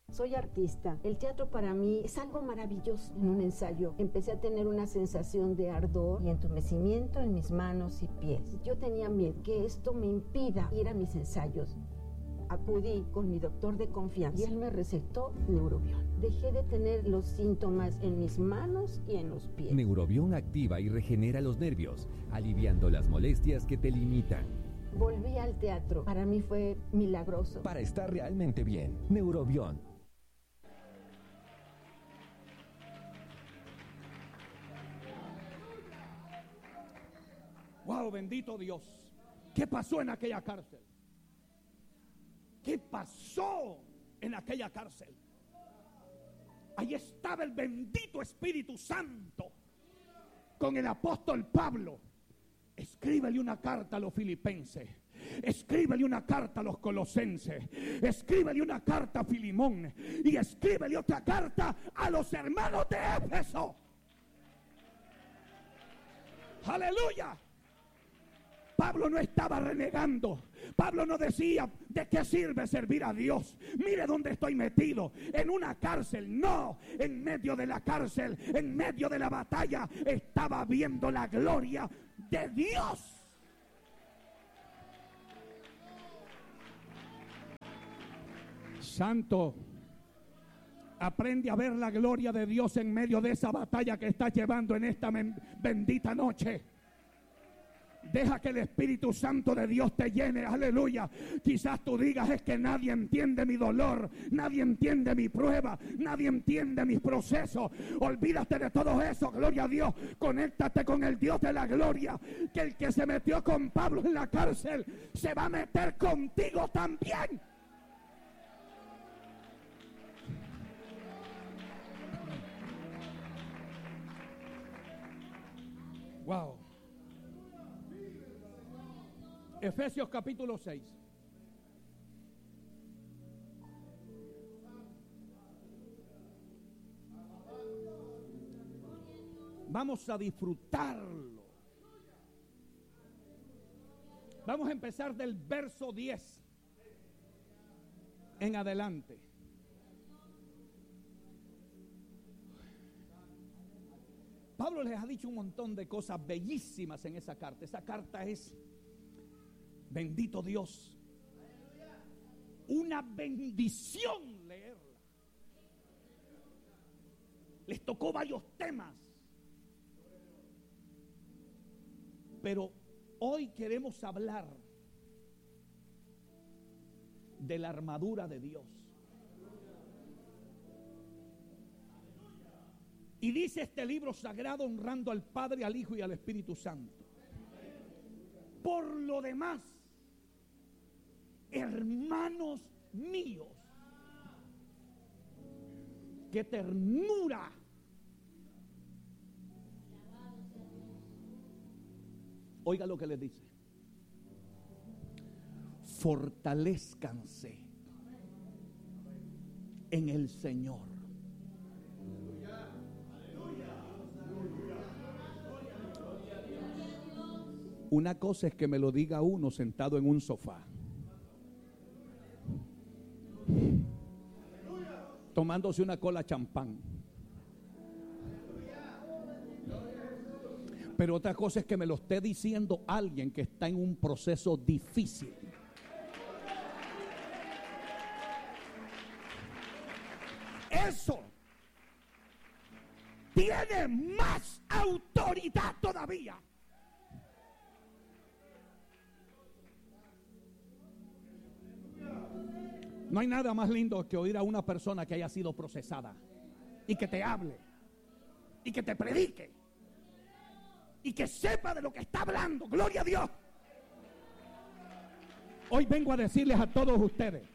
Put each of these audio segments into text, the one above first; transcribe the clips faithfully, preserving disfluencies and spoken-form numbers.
Soy artista. El teatro para mí es algo maravilloso. En un ensayo empecé a tener una sensación de ardor y entumecimiento en mis manos y pies. Yo tenía miedo que esto me impida ir a mis ensayos. Acudí con mi doctor de confianza y él me recetó Neurobión. Dejé de tener los síntomas en mis manos y en los pies. Neurobión activa y regenera los nervios, aliviando las molestias que te limitan. Volví al teatro. Para mí fue milagroso. Para estar realmente bien, Neurobión. Wow, bendito Dios. ¿Qué pasó en aquella cárcel? ¿Qué pasó en aquella cárcel? Ahí estaba el bendito Espíritu Santo con el apóstol Pablo. Escríbele una carta a los filipenses. Escríbele una carta a los colosenses. Escríbele una carta a Filimón. Y escríbele otra carta a los hermanos de Éfeso. Aleluya. Pablo no estaba renegando. Pablo no decía, ¿de qué sirve servir a Dios? Mire dónde estoy metido, en una cárcel. No, en medio de la cárcel, en medio de la batalla, estaba viendo la gloria de Dios. Santo, aprende a ver la gloria de Dios en medio de esa batalla que estás llevando en esta bendita noche. Deja que el Espíritu Santo de Dios te llene, aleluya. Quizás tú digas, es que nadie entiende mi dolor, nadie entiende mi prueba, nadie entiende mis procesos. Olvídate de todo eso, gloria a Dios. Conéctate con el Dios de la gloria, que el que se metió con Pablo en la cárcel se va a meter contigo también. Wow. Efesios capítulo seis. Vamos a disfrutarlo. Vamos a empezar del verso diez en adelante. Pablo les ha dicho un montón de cosas bellísimas en esa carta. Esa carta es, bendito Dios, una bendición leerla. Les tocó varios temas, pero hoy queremos hablar de la armadura de Dios. Y dice este libro sagrado, honrando al Padre, al Hijo y al Espíritu Santo. Por lo demás, hermanos míos, qué ternura. Oiga lo que les dice. Fortalézcanse en el Señor. Una cosa es que me lo diga uno sentado en un sofá, tomándose una cola champán. Pero otra cosa es que me lo esté diciendo alguien que está en un proceso difícil. Eso tiene más autoridad todavía. No hay nada más lindo que oír a una persona que haya sido procesada y que te hable y que te predique y que sepa de lo que está hablando. Gloria a Dios. Hoy vengo a decirles a todos ustedes,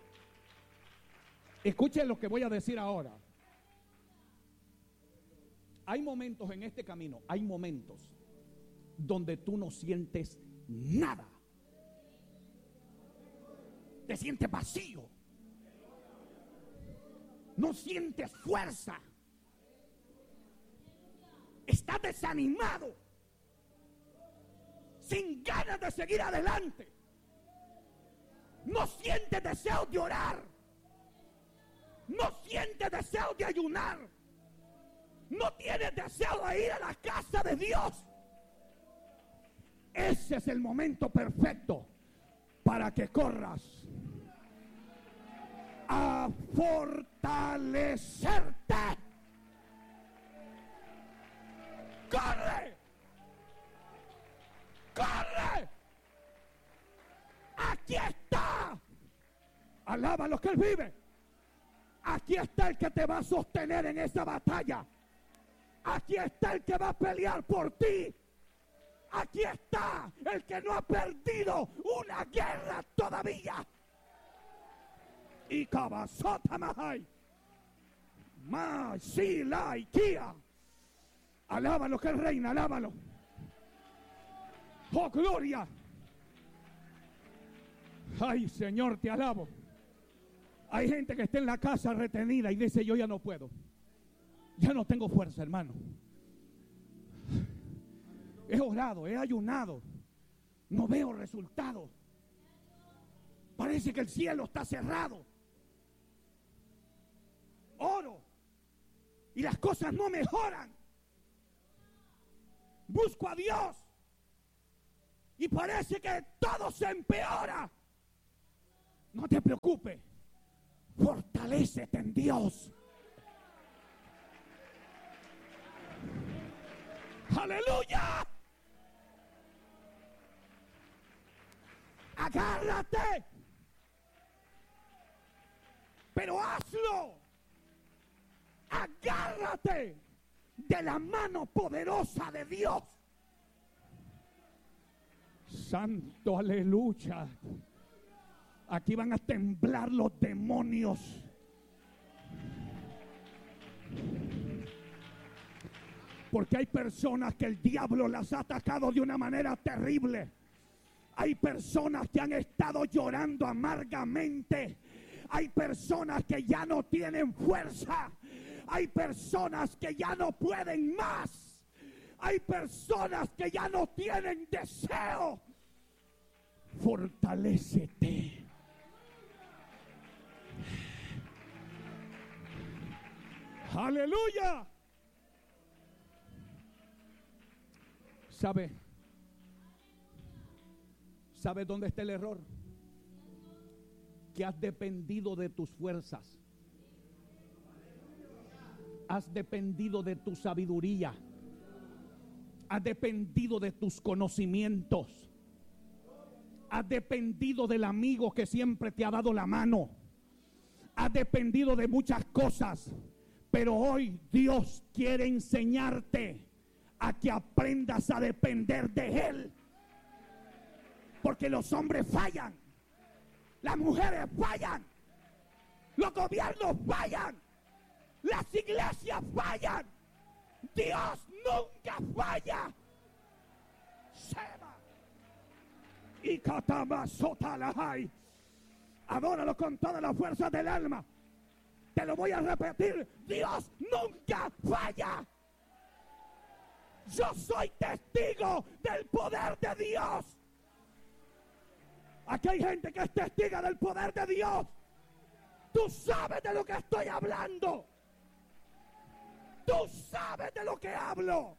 escuchen lo que voy a decir ahora. Hay momentos en este camino, hay momentos donde tú no sientes nada. Te sientes vacío. No sientes fuerza. Estás desanimado. Sin ganas de seguir adelante. No sientes deseo de orar. no sientes deseo de ayunar, no tienes deseo de ir a la casa de Dios, ese es el momento perfecto para que corras a fortalecerte. ¡Corre! ¡Corre! Aquí está. Alaba lo que Él vive. Aquí está el que te va a sostener en esa batalla. Aquí está el que va a pelear por ti. Aquí está el que no ha perdido una guerra todavía. Y cabazota mahai. Ma si la ikia. Alábalo que Él reina, alábalo. Oh, gloria. Ay, Señor, te alabo. Hay gente que está en la casa retenida y dice, yo ya no puedo. Ya no tengo fuerza, hermano. He orado, he ayunado. No veo resultado. Parece que el cielo está cerrado. Oro y las cosas no mejoran. Busco a Dios y parece que todo se empeora. No te preocupes, fortalécete en Dios. ¡Aleluya! Agárrate, pero hazlo. Agárrate de la mano poderosa de Dios. Santo, aleluya. Aquí van a temblar los demonios. Porque hay personas que el diablo las ha atacado de una manera terrible. Hay personas que han estado llorando amargamente. Hay personas que ya no tienen fuerza. Hay personas que ya no pueden más. Hay personas que ya no tienen deseo. Fortalécete. Aleluya. ¿Sabe? ¿Sabe dónde está el error? Que has dependido de tus fuerzas. Has dependido de tu sabiduría. Has dependido de tus conocimientos. Has dependido del amigo que siempre te ha dado la mano. Has dependido de muchas cosas. Pero hoy Dios quiere enseñarte a que aprendas a depender de Él. Porque los hombres fallan. Las mujeres fallan. Los gobiernos fallan. Las iglesias fallan. Dios nunca falla. Seba. Y Katama Sotalahai. Adóralo con toda la fuerza del alma. Te lo voy a repetir. Dios nunca falla. Yo soy testigo del poder de Dios. Aquí hay gente que es testiga del poder de Dios. Tú sabes de lo que estoy hablando. Tú sabes de lo que hablo.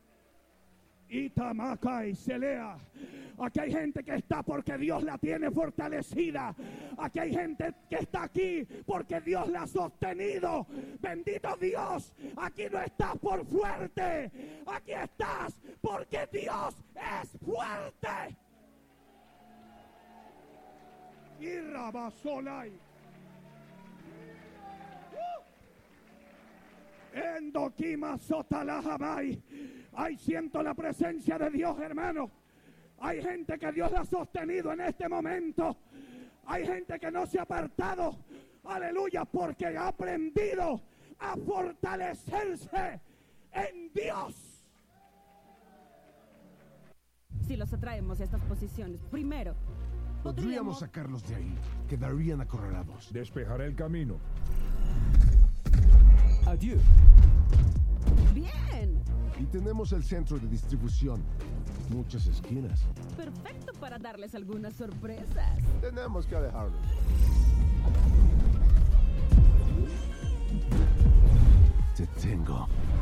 Itamaka y Selea. Aquí hay gente que está porque Dios la tiene fortalecida. Aquí hay gente que está aquí porque Dios la ha sostenido. Bendito Dios. Aquí no estás por fuerte. Aquí estás porque Dios es fuerte. Y Rabasolai. Endokima Sotalahamai. Ay, siento la presencia de Dios, hermano. Hay gente que Dios la ha sostenido en este momento. Hay gente que no se ha apartado. Aleluya, porque ha aprendido a fortalecerse en Dios. Si los atraemos a estas posiciones, primero podríamos sacarlos de ahí. Quedarían acorralados. Despejaré el camino. Adiós. Bien. Y tenemos el centro de distribución. Muchas esquinas. Perfecto para darles algunas sorpresas. Tenemos que alejarlos. domingo.